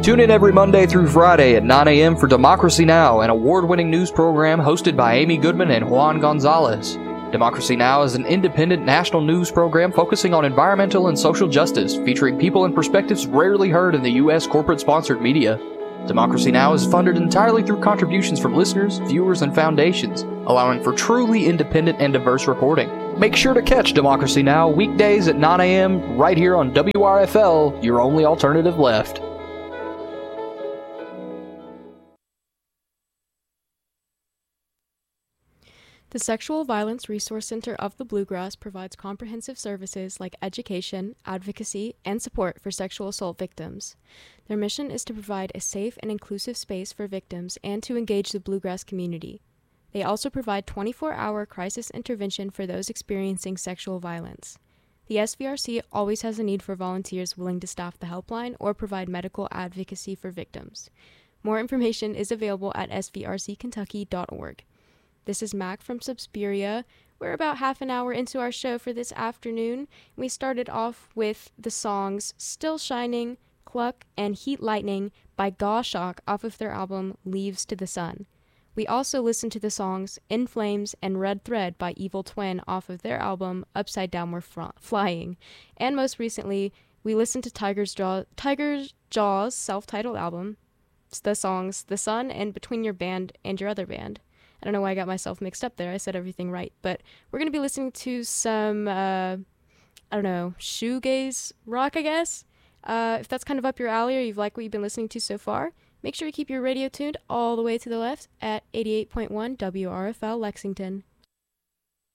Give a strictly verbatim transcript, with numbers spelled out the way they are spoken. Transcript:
Tune in every Monday through Friday at nine a.m. for Democracy Now!, an award-winning news program hosted by Amy Goodman and Juan Gonzalez. Democracy Now! Is an independent national news program focusing on environmental and social justice, featuring people and perspectives rarely heard in the U S corporate-sponsored media. Democracy Now! Is funded entirely through contributions from listeners, viewers, and foundations, allowing for truly independent and diverse reporting. Make sure to catch Democracy Now! Weekdays at nine a.m. right here on W R F L, your only alternative left. The Sexual Violence Resource Center of the Bluegrass provides comprehensive services like education, advocacy, and support for sexual assault victims. Their mission is to provide a safe and inclusive space for victims and to engage the Bluegrass community. They also provide twenty-four hour crisis intervention for those experiencing sexual violence. The S V R C always has a need for volunteers willing to staff the helpline or provide medical advocacy for victims. More information is available at s v r c kentucky dot org. This is Mac from Subsperia. We're about half an hour into our show for this afternoon. We started off with the songs Still Shining, Cluck, and Heat Lightning by Goshawk off of their album Leaves to the Sun. We also listened to the songs In Flames and Red Thread by Evil Twin off of their album Upside Down We're Fr- Flying. And most recently, we listened to Tiger's, Jaw- Tiger's Jaw's self-titled album, the songs The Sun and Between Your Band and Your Other Band. I don't know why I got myself mixed up there. I said everything right. But we're going to be listening to some, uh, I don't know, shoegaze rock, I guess. Uh, if that's kind of up your alley or you've liked what you've been listening to so far, make sure you keep your radio tuned all the way to the left at eighty-eight point one W R F L Lexington.